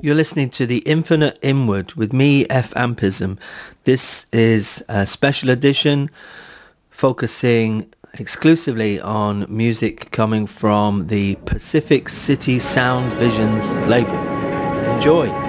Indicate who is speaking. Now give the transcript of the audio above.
Speaker 1: You're listening to The Infinite Inward with me, F. Ampism. This is a special edition focusing exclusively on music coming from the Pacific City Sound Visions label. Enjoy.